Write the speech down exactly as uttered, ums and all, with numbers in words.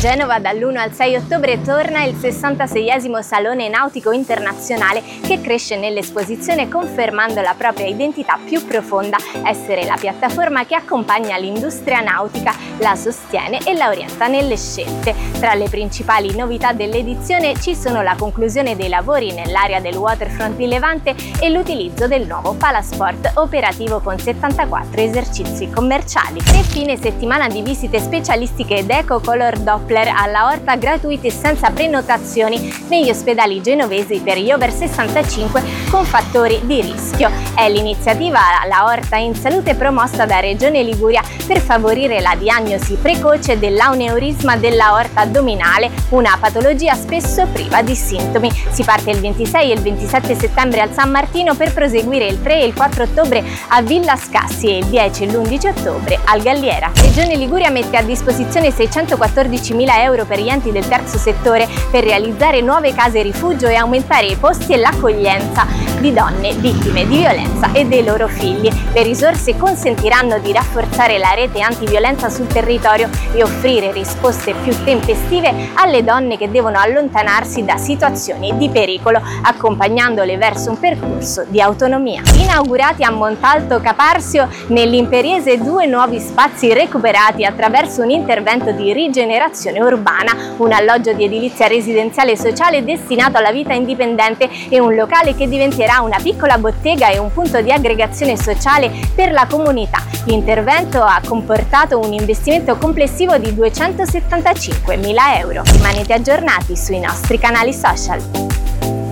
Genova dall'uno al sei ottobre torna il sessantaseiesimo Salone Nautico Internazionale che cresce nell'esposizione confermando la propria identità più profonda, essere la piattaforma che accompagna l'industria nautica, la sostiene e la orienta nelle scelte. Tra le principali novità dell'edizione ci sono la conclusione dei lavori nell'area del waterfront di Levante e l'utilizzo del nuovo Palasport operativo con settantaquattro esercizi commerciali. E fine settimana di visite specialistiche ed Eco Color Doppler alla Orta gratuite e senza prenotazioni negli ospedali genovesi per gli over sessantacinque con fattori di rischio. È l'iniziativa La Orta in Salute promossa da Regione Liguria per favorire la diagnosi precoce dell'aneurisma dell'aorta addominale, una patologia spesso priva di sintomi. Si parte il ventisei e il ventisette settembre al San Martino per proseguire il tre e il quattro ottobre a Villa Scassi e il dieci e l'undici ottobre al Galliera. Regione Liguria mette a disposizione seicentoquattordicimila euro per gli enti del terzo settore per realizzare nuove case rifugio e aumentare i posti e l'accoglienza di donne vittime di violenza e dei loro figli. Le risorse consentiranno di rafforzare la rete antiviolenza sul territorio e offrire risposte più tempestive alle donne che devono allontanarsi da situazioni di pericolo, accompagnandole verso un percorso di autonomia. Inaugurati a Montalto Caparsio, nell'Imperiese due nuovi spazi recuperati attraverso un intervento di rigenerazione urbana, un alloggio di edilizia residenziale sociale destinato alla vita indipendente e un locale che diventerà una piccola bottega e un punto di aggregazione sociale per la comunità. L'intervento ha comportato un investimento complessivo di duecentosettantacinquemila euro. Rimanete aggiornati sui nostri canali social.